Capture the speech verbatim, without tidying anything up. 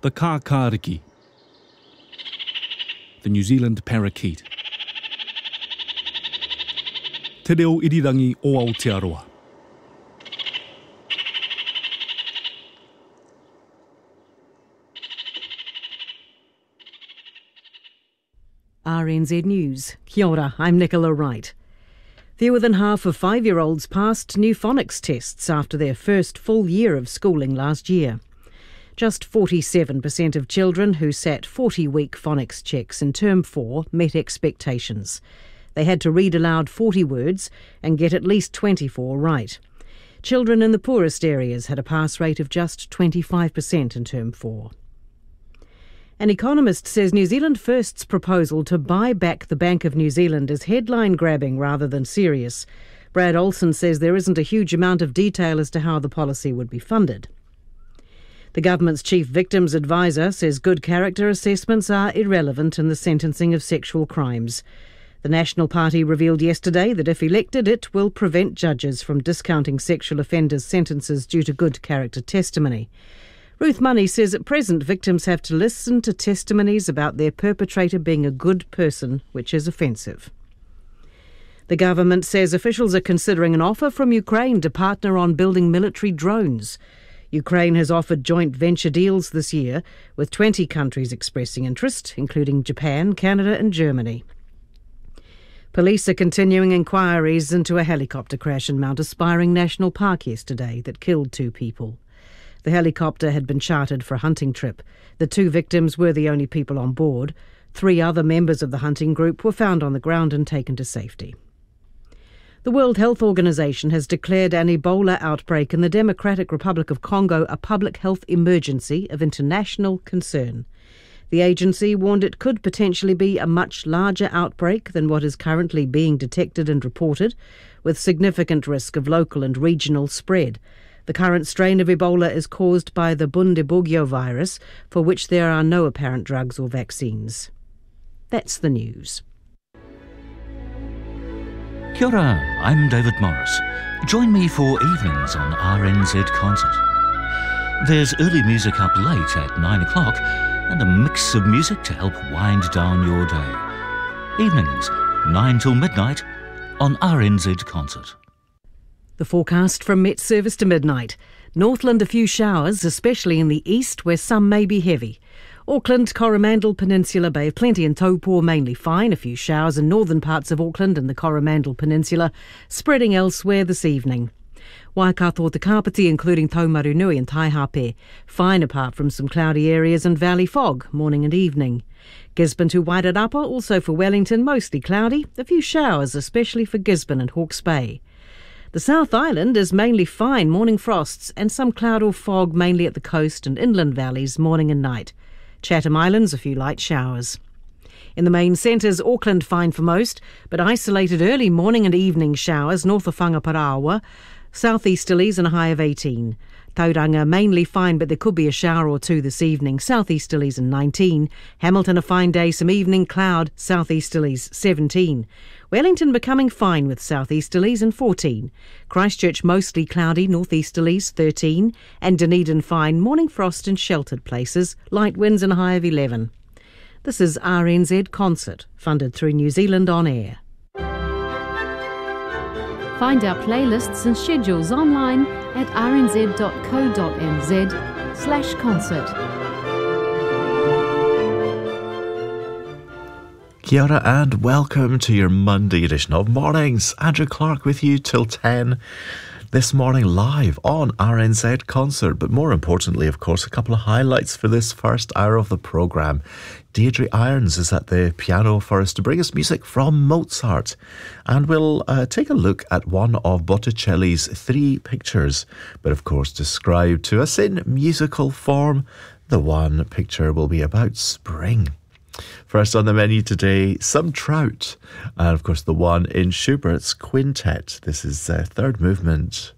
the kākāriki, the New Zealand parakeet. Te reo irirangi o Aotearoa. R N Z News. Kia ora, I'm Nicola Wright. Fewer than half of five-year-olds passed new phonics tests after their first full year of schooling last year. Just forty-seven percent of children who sat forty-week phonics checks in Term four met expectations. They had to read aloud forty words and get at least twenty-four right. Children in the poorest areas had a pass rate of just twenty-five percent in Term four. An economist says New Zealand First's proposal to buy back the Bank of New Zealand is headline-grabbing rather than serious. Brad Olsen says there isn't a huge amount of detail as to how the policy would be funded. The government's chief victims advisor says good character assessments are irrelevant in the sentencing of sexual crimes. The National Party revealed yesterday that if elected, it will prevent judges from discounting sexual offenders' sentences due to good character testimony. Ruth Money says at present victims have to listen to testimonies about their perpetrator being a good person, which is offensive. The government says officials are considering an offer from Ukraine to partner on building military drones. Ukraine has offered joint venture deals this year, with twenty countries expressing interest, including Japan, Canada and Germany. Police are continuing inquiries into a helicopter crash in Mount Aspiring National Park yesterday that killed two people. The helicopter had been chartered for a hunting trip. The two victims were the only people on board. Three other members of the hunting group were found on the ground and taken to safety. The World Health Organization has declared an Ebola outbreak in the Democratic Republic of Congo a public health emergency of international concern. The agency warned it could potentially be a much larger outbreak than what is currently being detected and reported, with significant risk of local and regional spread. The current strain of Ebola is caused by the Bundibugyo virus, for which there are no apparent drugs or vaccines. That's the news. Kia ora, I'm David Morris. Join me for evenings on R N Z Concert. There's early music up late at nine o'clock and a mix of music to help wind down your day. Evenings, nine till midnight on R N Z Concert. The forecast from Met Service to midnight. Northland a few showers, especially in the east where some may be heavy. Auckland, Coromandel Peninsula, Bay of Plenty and Taupō mainly fine. A few showers in northern parts of Auckland and the Coromandel Peninsula, spreading elsewhere this evening. Waikato Te Kapiti, including Taumarunui and Taihape, fine apart from some cloudy areas and valley fog, morning and evening. Gisborne to Wairarapa, also for Wellington, mostly cloudy. A few showers, especially for Gisborne and Hawke's Bay. The South Island is mainly fine, morning frosts and some cloud or fog mainly at the coast and inland valleys, morning and night. Chatham Islands, a few light showers. In the main centres, Auckland fine for most, but isolated early morning and evening showers north of Whangaparaoa, southeasterlies and a high of eighteen. Tauranga mainly fine, but there could be a shower or two this evening, southeasterlies and nineteen. Hamilton a fine day, some evening cloud, southeasterlies seventeen. Wellington becoming fine with southeasterlies and fourteen. Christchurch mostly cloudy, northeasterlies thirteen. And Dunedin fine, morning frost in sheltered places, light winds and a high of eleven. This is R N Z Concert, funded through New Zealand On Air. Find our playlists and schedules online at r n z dot co dot n z slash concert. Kia ora and welcome to your Monday edition of Mornings. Andrew Clark with you till ten. This morning live on R N Z Concert. But more importantly, of course, a couple of highlights for this first hour of the programme. Deirdre Irons is at the piano for us to bring us music from Mozart. And we'll uh, take a look at one of Botticelli's three pictures, but of course described to us in musical form. The one picture will be about spring. First on the menu today, some Trout. And of course the one in Schubert's Quintet. This is uh, third movement.